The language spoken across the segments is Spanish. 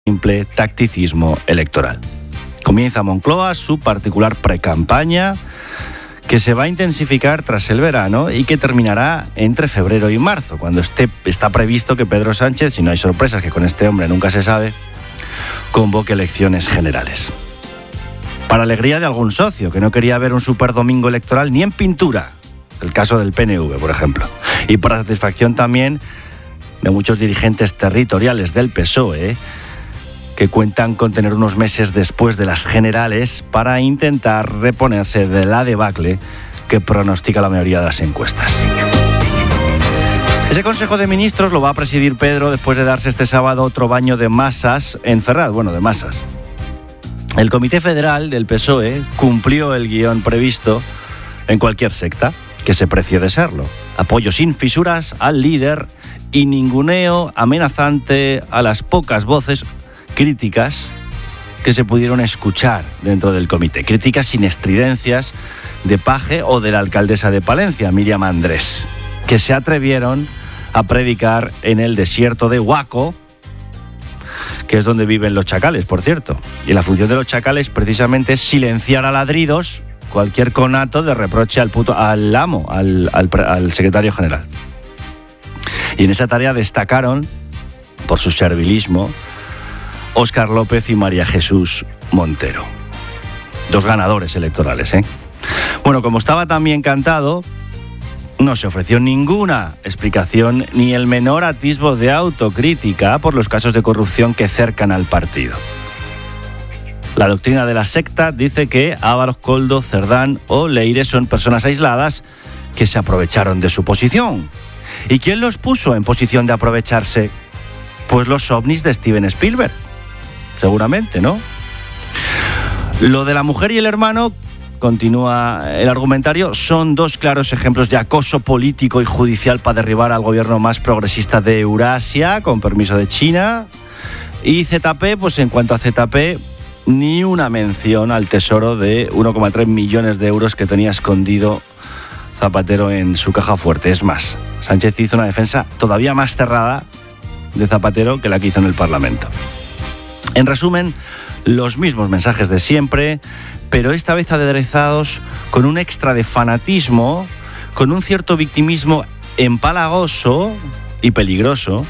simple tacticismo electoral. Comienza Moncloa su particular precampaña, que se va a intensificar tras el verano y que terminará entre febrero y marzo, cuando está previsto que Pedro Sánchez, si no hay sorpresas, que con este hombre nunca se sabe, convoque elecciones generales. Para alegría de algún socio que no quería ver un superdomingo electoral ni en pintura, el caso del PNV, por ejemplo, y para satisfacción también de muchos dirigentes territoriales del PSOE, que cuentan con tener unos meses después de las generales para intentar reponerse de la debacle que pronostica la mayoría de las encuestas. Ese Consejo de Ministros lo va a presidir Pedro después de darse este sábado otro baño de masas en Ferraz, de masas. El Comité Federal del PSOE cumplió el guión previsto en cualquier secta que se precie de serlo. Apoyo sin fisuras al líder y ninguneo amenazante a las pocas voces críticas que se pudieron escuchar dentro del comité. Críticas sin estridencias de Paje o de la alcaldesa de Palencia, Míriam Andrés, que se atrevieron a predicar en el desierto de Huaco, que es donde viven los chacales, por cierto. Y la función de los chacales precisamente es silenciar a ladridos cualquier conato de reproche al amo, al secretario general. Y en esa tarea destacaron, por su servilismo, Óscar López y María Jesús Montero. Dos ganadores electorales, ¿eh? Bueno, como estaba tan bien cantado, no se ofreció ninguna explicación ni el menor atisbo de autocrítica por los casos de corrupción que cercan al partido. La doctrina de la secta dice que Ábalos, Koldo, Cerdán o Leire son personas aisladas que se aprovecharon de su posición. ¿Y quién los puso en posición de aprovecharse? Pues los ovnis de Steven Spielberg. Seguramente, ¿no? Lo de la mujer y el hermano, continúa el argumentario, son dos claros ejemplos de acoso político y judicial para derribar al gobierno más progresista de Eurasia, con permiso de China. Y ZP, pues en cuanto a ZP, ni una mención al tesoro de 1,3 millones de euros que tenía escondido Zapatero en su caja fuerte. Es más, Sánchez hizo una defensa todavía más cerrada de Zapatero que la que hizo en el Parlamento. En resumen, los mismos mensajes de siempre, pero esta vez aderezados con un extra de fanatismo, con un cierto victimismo empalagoso y peligroso,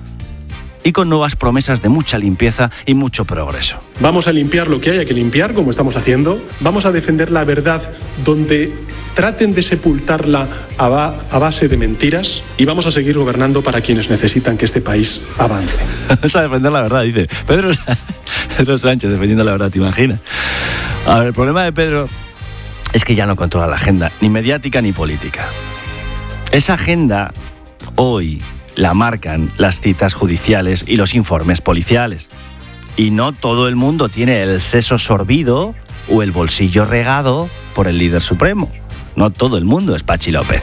y con nuevas promesas de mucha limpieza y mucho progreso. Vamos a limpiar lo que haya que limpiar, como estamos haciendo. Vamos a defender la verdad donde traten de sepultarla a base de mentiras, y vamos a seguir gobernando para quienes necesitan que este país avance. Vamos a defender la verdad, dice Pedro Sánchez defendiendo la verdad, ¿te imaginas? A ver, el problema de Pedro es que ya no controla la agenda, ni mediática ni política. Esa agenda hoy la marcan las citas judiciales y los informes policiales. Y no todo el mundo tiene el seso sorbido o el bolsillo regado por el líder supremo. No todo el mundo es Pachi López.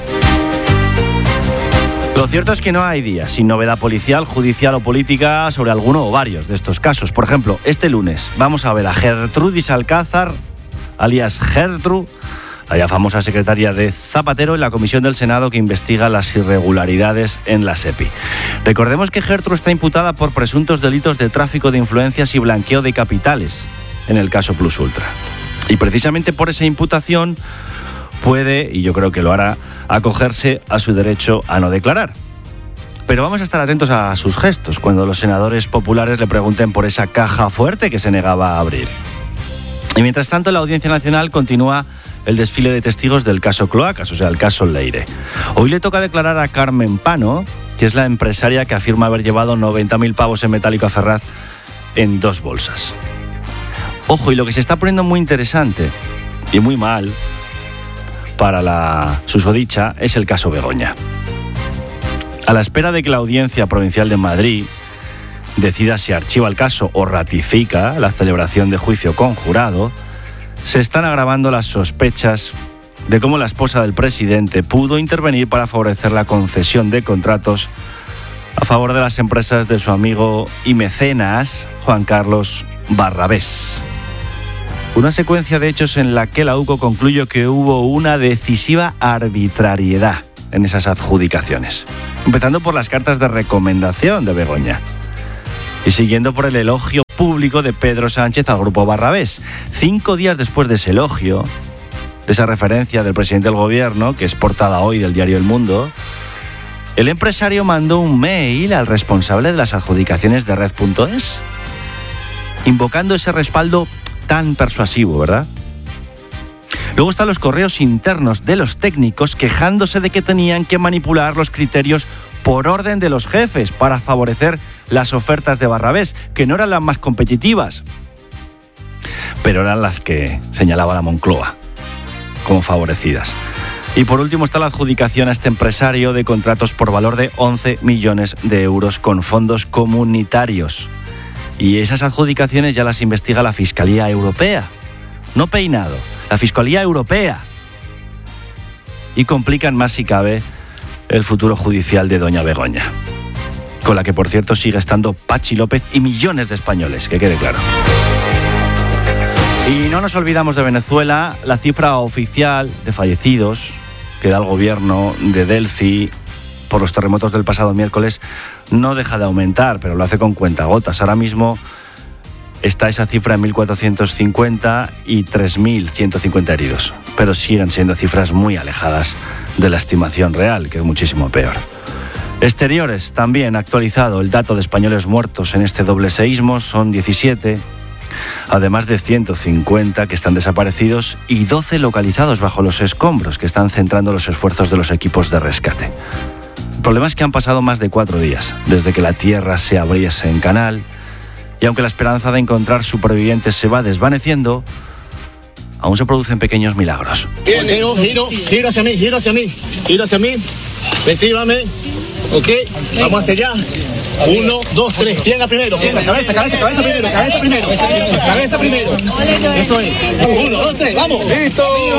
Lo cierto es que no hay día sin novedad policial, judicial o política sobre alguno o varios de estos casos. Por ejemplo, este lunes vamos a ver a Gertrudis Alcázar, alias Gertru, la ya famosa secretaria de Zapatero, en la comisión del Senado que investiga las irregularidades en la SEPI. Recordemos que Gertru está imputada por presuntos delitos de tráfico de influencias y blanqueo de capitales en el caso Plus Ultra. Y precisamente por esa imputación puede, y yo creo que lo hará, acogerse a su derecho a no declarar. Pero vamos a estar atentos a sus gestos cuando los senadores populares le pregunten por esa caja fuerte que se negaba a abrir. Y mientras tanto, en la Audiencia Nacional continúa el desfile de testigos del caso Cloacas, o sea, el caso Leire. Hoy le toca declarar a Carmen Pano, que es la empresaria que afirma haber llevado 90.000 pavos en metálico a Ferraz en 2 bolsas. Ojo, y lo que se está poniendo muy interesante y muy mal para la susodicha es el caso Begoña. A la espera de que la Audiencia Provincial de Madrid decida si archiva el caso o ratifica la celebración de juicio con jurado, se están agravando las sospechas de cómo la esposa del presidente pudo intervenir para favorecer la concesión de contratos a favor de las empresas de su amigo y mecenas Juan Carlos Barrabés. Una secuencia de hechos en la que la UCO concluyó que hubo una decisiva arbitrariedad en esas adjudicaciones, empezando por las cartas de recomendación de Begoña. Y siguiendo por el elogio público de Pedro Sánchez al grupo Barrabés. 5 días después de ese elogio, de esa referencia del presidente del gobierno, que es portada hoy del diario El Mundo, el empresario mandó un mail al responsable de las adjudicaciones de Red.es, invocando ese respaldo tan persuasivo, ¿verdad? Luego están los correos internos de los técnicos quejándose de que tenían que manipular los criterios por orden de los jefes para favorecer las ofertas de Barrabés, que no eran las más competitivas, pero eran las que señalaba la Moncloa como favorecidas. Y por último está la adjudicación a este empresario de contratos por valor de 11 millones de euros con fondos comunitarios. Y esas adjudicaciones ya las investiga la Fiscalía Europea. No Peinado, la Fiscalía Europea. Y complican más si cabe el futuro judicial de doña Begoña, con la que por cierto sigue estando Pachi López y millones de españoles, que quede claro. Y no nos olvidamos de Venezuela. La cifra oficial de fallecidos que da el gobierno de Delcy por los terremotos del pasado miércoles no deja de aumentar, pero lo hace con cuentagotas. Ahora mismo está esa cifra en 1.450 y 3.150 heridos, pero siguen siendo cifras muy alejadas de la estimación real, que es muchísimo peor. Exteriores también actualizado el dato de españoles muertos en este doble seísmo, son 17, además de 150 que están desaparecidos y 12 localizados bajo los escombros, que están centrando los esfuerzos de los equipos de rescate. El problema es que han pasado más de 4 días desde que la tierra se abriese en canal, y aunque la esperanza de encontrar supervivientes se va desvaneciendo, aún se producen pequeños milagros. Giro hacia mí, recíbame, ok, vamos hacia allá. 1, 2, 3, pierna primero, cabeza primero, eso es. 1, 2, 3, vamos. Listo.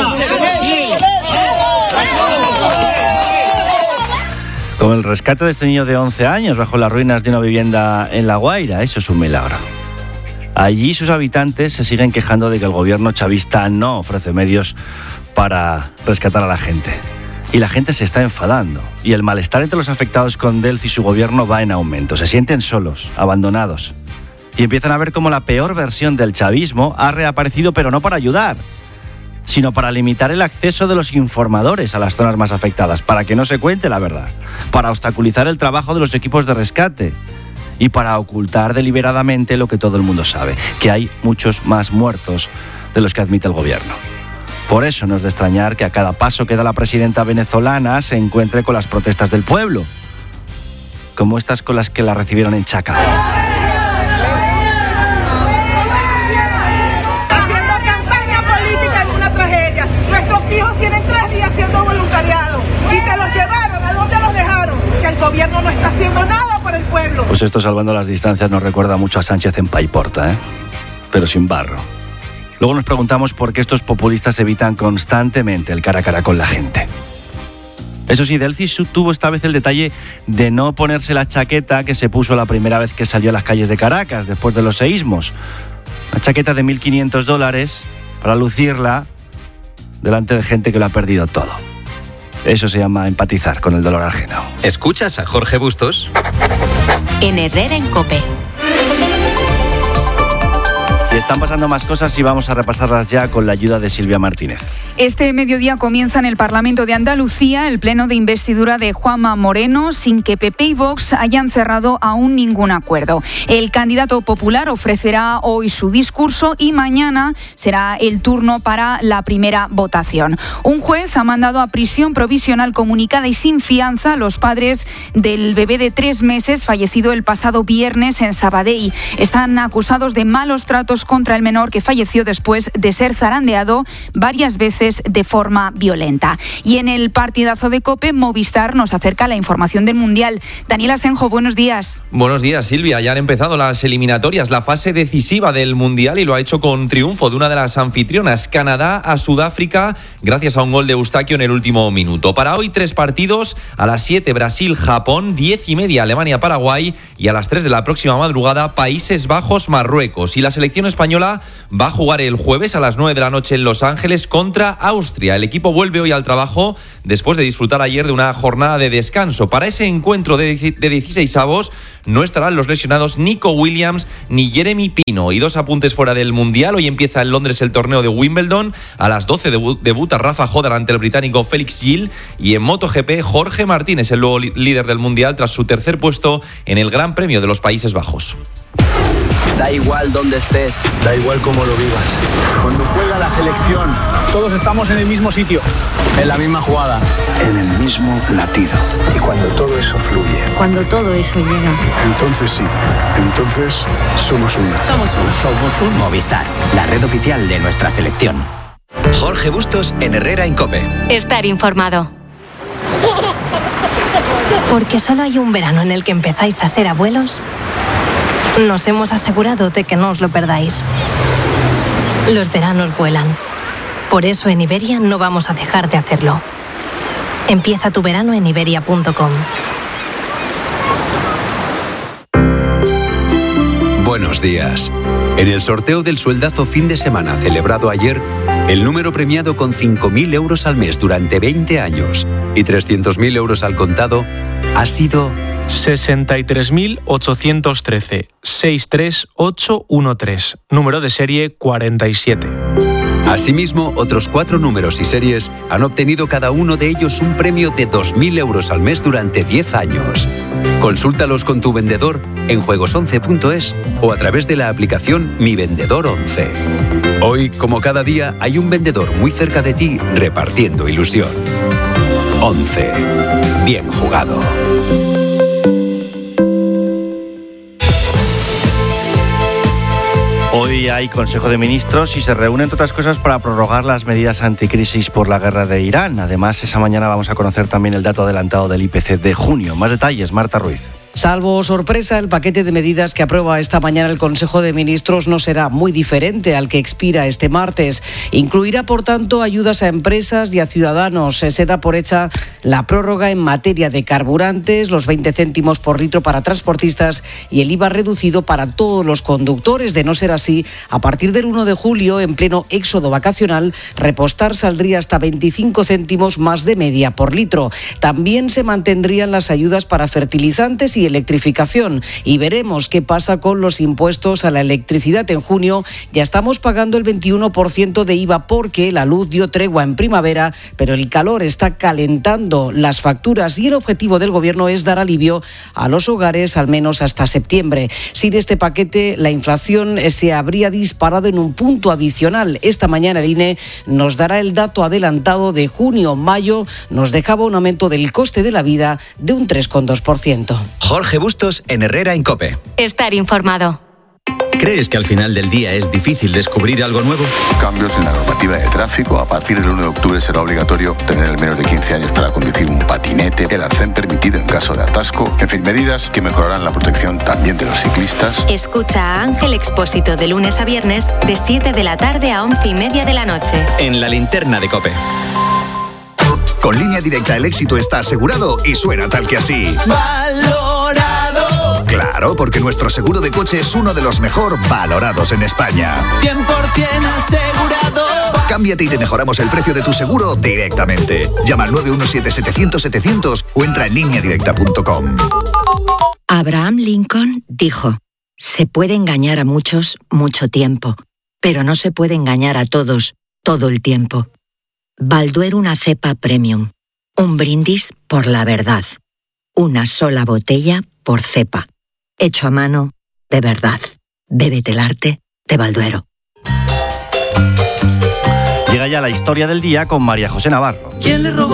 Como el rescate de este niño de 11 años bajo las ruinas de una vivienda en La Guaira, eso es un milagro. Allí sus habitantes se siguen quejando de que el gobierno chavista no ofrece medios para rescatar a la gente. Y la gente se está enfadando. Y el malestar entre los afectados con Delcy y su gobierno va en aumento. Se sienten solos, abandonados. Y empiezan a ver cómo la peor versión del chavismo ha reaparecido, pero no para ayudar, sino para limitar el acceso de los informadores a las zonas más afectadas, para que no se cuente la verdad, para obstaculizar el trabajo de los equipos de rescate y para ocultar deliberadamente lo que todo el mundo sabe, que hay muchos más muertos de los que admite el gobierno. Por eso no es de extrañar que a cada paso que da la presidenta venezolana se encuentre con las protestas del pueblo, como estas con las que la recibieron en Chaca. Haciendo campaña política en una tragedia. Nuestros hijos tienen 3 días haciendo voluntariado y se los llevaron. ¿A dónde los dejaron? Que el gobierno no está haciendo nada por el pueblo. Pues esto, salvando las distancias, nos recuerda mucho a Sánchez en Paiporta, pero sin barro. Luego nos preguntamos por qué estos populistas evitan constantemente el cara a cara con la gente. Eso sí, Delcy tuvo esta vez el detalle de no ponerse la chaqueta que se puso la primera vez que salió a las calles de Caracas después de los seísmos. Una chaqueta de $1.500 para lucirla delante de gente que lo ha perdido todo. Eso se llama empatizar con el dolor ajeno. ¿Escuchas a Jorge Bustos? En Herrera en COPE. Y están pasando más cosas y vamos a repasarlas ya con la ayuda de Silvia Martínez. Este mediodía comienza en el Parlamento de Andalucía el pleno de investidura de Juanma Moreno, sin que PP y Vox hayan cerrado aún ningún acuerdo. El candidato popular ofrecerá hoy su discurso y mañana será el turno para la primera votación. Un juez ha mandado a prisión provisional comunicada y sin fianza a los padres del bebé de 3 meses fallecido el pasado viernes en Sabadell. Están acusados de malos tratos contra el menor, que falleció después de ser zarandeado varias veces de forma violenta. Y en el partidazo de COPE, Movistar nos acerca la información del Mundial. Daniel Asenjo, buenos días. Buenos días, Silvia. Ya han empezado las eliminatorias, la fase decisiva del Mundial, y lo ha hecho con triunfo de una de las anfitrionas, Canadá a Sudáfrica, gracias a un gol de Eustaquio en el último minuto. Para hoy 3 partidos: a las 7 Brasil-Japón, 10:30 Alemania-Paraguay y a las 3 de la próxima madrugada Países Bajos-Marruecos. Y la selección española española va a jugar el jueves a las 9 de la noche en Los Ángeles contra Austria. El equipo vuelve hoy al trabajo después de disfrutar ayer de una jornada de descanso. Para ese encuentro de 16avos no estarán los lesionados Nico Williams ni Jeremy Pino. Y 2 apuntes fuera del Mundial. Hoy empieza en Londres el torneo de Wimbledon. A las 12 debuta Rafa Hodder ante el británico Felix Gil. Y en MotoGP, Jorge Martín es el nuevo líder del Mundial tras su tercer puesto en el Gran Premio de los Países Bajos. Da igual dónde estés, da igual cómo lo vivas. Cuando juega la selección, todos estamos en el mismo sitio, en la misma jugada, en el mismo latido. Y cuando todo eso fluye, cuando todo eso llega, entonces sí, entonces somos uno. Somos un Movistar, la red oficial de nuestra selección. Jorge Bustos en Herrera en COPE. Estar informado. Porque solo hay un verano en el que empezáis a ser abuelos, nos hemos asegurado de que no os lo perdáis. Los veranos vuelan. Por eso en Iberia no vamos a dejar de hacerlo. Empieza tu verano en iberia.com. Buenos días. En el sorteo del sueldazo fin de semana celebrado ayer, el número premiado con 5.000 euros al mes durante 20 años y 300.000 euros al contado ha sido 63.813, 63813, número de serie 47. Asimismo, otros 4 números y series han obtenido cada uno de ellos un premio de 2.000 euros al mes durante 10 años. Consúltalos con tu vendedor en juegos11.es o a través de la aplicación Mi Vendedor 11. Hoy, como cada día, hay un vendedor muy cerca de ti repartiendo ilusión. 11. Bien jugado. Hoy hay Consejo de Ministros y se reúne, entre otras cosas, para prorrogar las medidas anticrisis por la guerra de Irán. Además, esa mañana vamos a conocer también el dato adelantado del IPC de junio. Más detalles, Marta Ruiz. Salvo sorpresa, el paquete de medidas que aprueba esta mañana el Consejo de Ministros no será muy diferente al que expira este martes. Incluirá, por tanto, ayudas a empresas y a ciudadanos. Se da por hecha la prórroga en materia de carburantes, los 20 céntimos por litro para transportistas y el IVA reducido para todos los conductores. De no ser así, a partir del 1 de julio, en pleno éxodo vacacional, repostar saldría hasta 25 céntimos más de media por litro. También se mantendrían las ayudas para fertilizantes y electrificación. Y veremos qué pasa con los impuestos a la electricidad. En junio ya estamos pagando el 21% de IVA porque la luz dio tregua en primavera, pero el calor está calentando las facturas y el objetivo del Gobierno es dar alivio a los hogares al menos hasta septiembre. Sin este paquete, la inflación se habría disparado en un punto adicional. Esta mañana el INE nos dará el dato adelantado de junio. Mayo nos dejaba un aumento del coste de la vida de un 3,2%. Jorge Bustos en Herrera en COPE. Estar informado. ¿Crees que al final del día es difícil descubrir algo nuevo? Cambios en la normativa de tráfico. A partir del 1 de octubre será obligatorio tener el menos de 15 años para conducir un patinete, el arcén permitido en caso de atasco. En fin, medidas que mejorarán la protección también de los ciclistas. Escucha a Ángel Expósito de lunes a viernes de 7 de la tarde a 11:30 de la noche. En la linterna de COPE. Con Línea Directa el éxito está asegurado y suena tal que así. ¡Valorado! Claro, porque nuestro seguro de coche es uno de los mejor valorados en España. 100% asegurado. Cámbiate y te mejoramos el precio de tu seguro directamente. Llama al 917-700-700 o entra en lineadirecta.com. Abraham Lincoln dijo: se puede engañar a muchos mucho tiempo, pero no se puede engañar a todos todo el tiempo. Balduero, una cepa premium. Un brindis por la verdad. Una sola botella por cepa. Hecho a mano, de verdad. Bébete el arte de Balduero. Llega ya la historia del día con María José Navarro. ¿Quién le robó